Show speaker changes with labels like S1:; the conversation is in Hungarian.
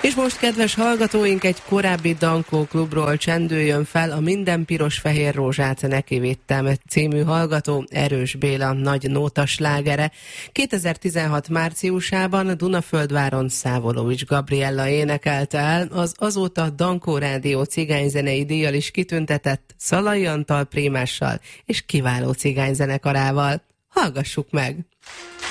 S1: És most, kedves hallgatóink, egy korábbi Dankó klubról csendüljön fel a Minden piros-fehér rózsát nekivittem című hallgató, Erős Béla nagy nótaslágere. 2016 márciusában Dunaföldváron Szávolovics Gabriella énekelte el az azóta Dankó Rádió cigányzenei díjjal is kitüntetett Szalai Antal prímással és kiváló cigányzenekarával. Hallgassuk meg!